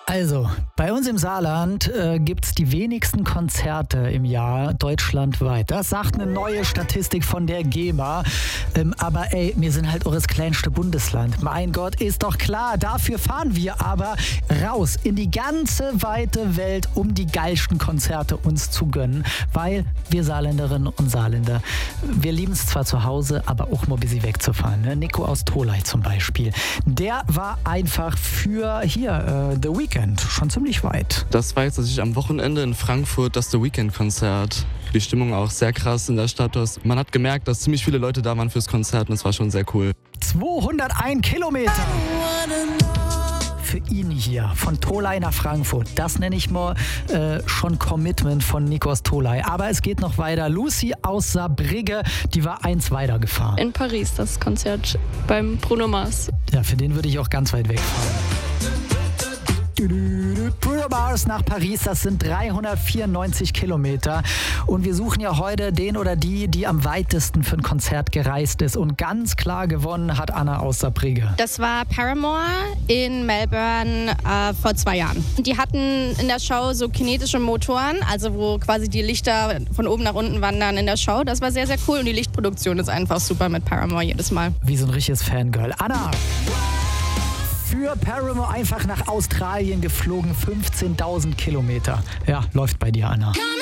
Also, bei uns im Saarland gibt es die wenigsten Konzerte im Jahr deutschlandweit. Das sagt eine neue Statistik von der GEMA. Aber ey, wir sind halt eures kleinste Bundesland. Mein Gott, ist doch klar. Dafür fahren wir aber raus in die ganze weite Welt, um die geilsten Konzerte uns zu gönnen. Weil wir Saarländerinnen und Saarländer, wir lieben es zwar zu Hause, aber auch mal ein bisschen wegzufahren. Ne? Nico aus Tholey zum Beispiel. Der war einfach für hier The Weeknd schon ziemlich weit. Das war jetzt natürlich am Wochenende in Frankfurt das The Weeknd-Konzert. Die Stimmung auch sehr krass in der Stadt. Man hat gemerkt, dass ziemlich viele Leute da waren fürs Konzert und das war schon sehr cool. 201 Kilometer für ihn hier, von Tholey nach Frankfurt. Das nenne ich mal schon Commitment von Nico aus Tholey. Aber es geht noch weiter. Lucy aus Saarbrigge, die war eins weiter gefahren. In Paris, das Konzert beim Bruno Mars. Ja, für den würde ich auch ganz weit wegfahren. Bruno Mars nach Paris, das sind 394 Kilometer. Und wir suchen ja heute den oder die am weitesten für ein Konzert gereist ist. Und ganz klar gewonnen hat Anna aus Saarbrigge. Das war Paramore in Melbourne vor 2 Jahren. Die hatten in der Show so kinetische Motoren, also wo quasi die Lichter von oben nach unten wandern in der Show. Das war sehr, sehr cool und die Lichtproduktion ist einfach super mit Paramore jedes Mal. Wie so ein richtiges Fangirl. Anna! Für Paramore einfach nach Australien geflogen, 15.000 Kilometer. Ja, läuft bei dir, Anna.